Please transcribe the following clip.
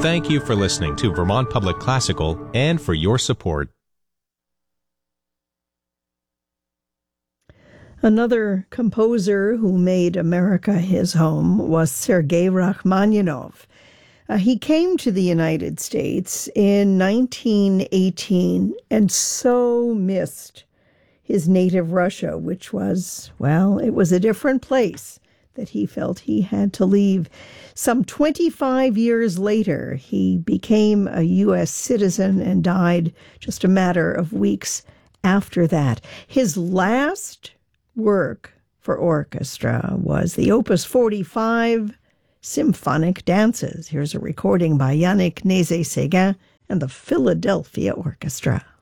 thank you for listening to Vermont Public Classical and for your support. Another composer who made America his home was Sergei Rachmaninoff. He came to the United States in 1918 and so missed his native Russia, which was, well, it was a different place that he felt he had to leave. Some 25 years later, he became a U.S. citizen and died just a matter of weeks after that. His last work for orchestra was the Opus 45 Symphonic Dances. Here's a recording by Yannick Nézet-Séguin and the Philadelphia Orchestra.